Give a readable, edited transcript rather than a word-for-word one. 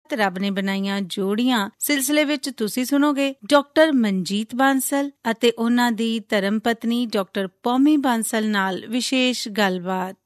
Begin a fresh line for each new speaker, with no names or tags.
ਤੇ ਰੱਬ ਨੇ ਬਣਾਈਆਂ ਜੋੜੀਆਂ ਸਿਲਸਿਲੇ ਵਿੱਚ ਤੁਸੀਂ ਸੁਣੋਗੇ ਡਾਕਟਰ ਮਨਜੀਤ ਬਾਂਸਲ ਅਤੇ ਉਹਨਾਂ ਦੀ ਧਰਮ ਪਤਨੀ ਡਾਕਟਰ ਪੌਮੀ ਬਾਂਸਲ ਨਾਲ ਵਿਸ਼ੇਸ਼ ਗੱਲਬਾਤ।